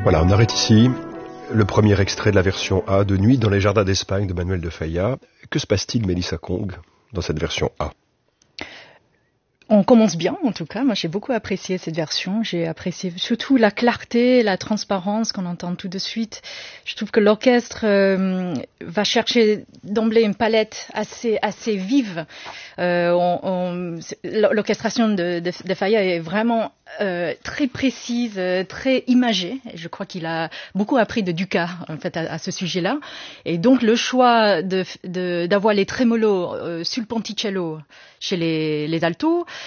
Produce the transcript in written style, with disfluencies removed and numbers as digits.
Voilà, on arrête ici. Le premier extrait de la version A de Nuit dans les jardins d'Espagne de Manuel de Falla. Que se passe-t-il, Mélissa Kong, dans cette version A? On commence bien, en tout cas. Moi, j'ai beaucoup apprécié cette version. J'ai apprécié surtout la clarté, la transparence qu'on entend tout de suite. Je trouve que l'orchestre va chercher d'emblée une palette assez vive. L'orchestration de Falla est vraiment très précise, très imagée. Je crois qu'il a beaucoup appris de Dukas en fait à ce sujet-là. Et donc le choix d'avoir les trémolos sur le ponticello chez les altos,